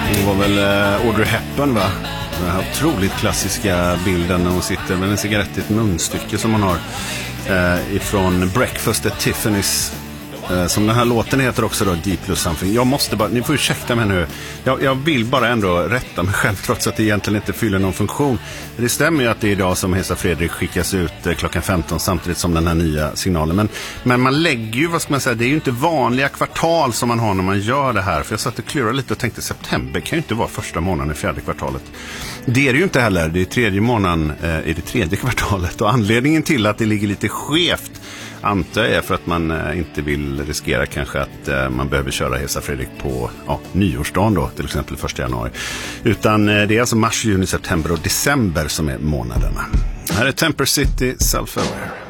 Det var väl Audrey Hepburn, va? Den här otroligt klassiska bilden när hon sitter med en cigarett i ett munstycke som hon har ifrån Breakfast at Tiffany's. Som den här låten heter också då, Deep Blue Something. Jag måste bara, ni får ursäkta mig nu. Jag vill bara ändå rätta mig själv trots att det egentligen inte fyller någon funktion. Det stämmer ju att det är idag som Hesa Fredrik skickas ut klockan 15 samtidigt som den här nya signalen. Men man lägger ju, vad ska man säga, det är ju inte vanliga kvartal som man har när man gör det här. För jag satt och klurade lite och tänkte, september kan ju inte vara första månaden i fjärde kvartalet. Det är det ju inte heller, det är tredje månaden i det tredje kvartalet. Och anledningen till att det ligger lite skevt antar jag är för att man inte vill riskera kanske att man behöver köra Hesa Fredrik på nyårsdagen då, till exempel 1 januari. Utan det är alltså mars, juni, september och december som är månaderna. Här är Temper City, Self-Aware.